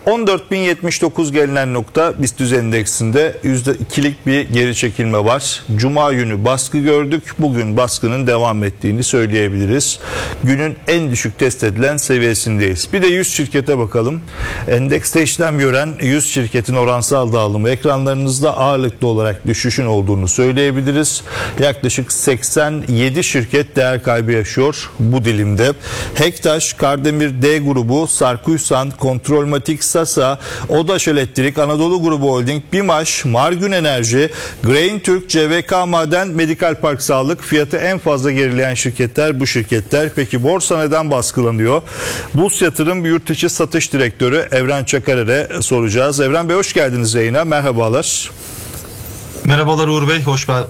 14.079 gelinen nokta BIST endeksinde %2'lik bir geri çekilme var. Cuma günü baskı gördük. Bugün baskının devam ettiğini söyleyebiliriz. Günün en düşük test edilen seviyesindeyiz. Bir de 100 şirkete bakalım. Endekste işlem gören 100 şirketin oransal dağılımı ekranlarınızda ağırlıklı olarak düşüşün olduğunu söyleyebiliriz. Yaklaşık 87 şirket değer kaybı yaşıyor bu dilimde. Hektaş, Kardemir D grubu, Sarkuysan, Kontrolmatik, Sasa, Odaş Elektrik, Anadolu Grubu Holding, BİMAŞ, Margün Enerji, Grain Türk, CVK Maden, Medikal Park Sağlık, fiyatı en fazla gerileyen şirketler bu şirketler. Peki borsa neden baskılanıyor? Burs Yatırım Yurt İçi Satış Direktörü Evren Çakarer'e soracağız. Evren Bey, hoş geldiniz yayına. Merhabalar. Merhabalar Uğur Bey,